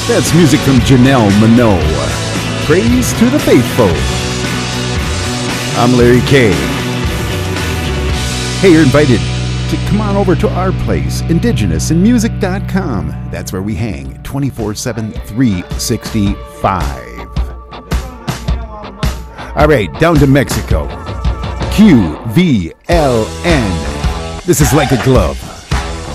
That's music from Janelle Monáe. Praise to the faithful. I'm Larry K. Hey, you're invited to come on over to our place, indigenousinmusic.com. That's where we hang 24/7, 365. All right, down to Mexico. QVLN. This is Like a Glove.